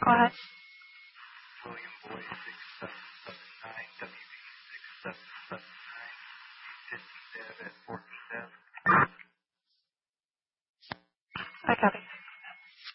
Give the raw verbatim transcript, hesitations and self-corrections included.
Go ahead. William Boyd, six seven seven nine, W B six seven seven nine, fifteen Dev at fourteen Dev. I copy.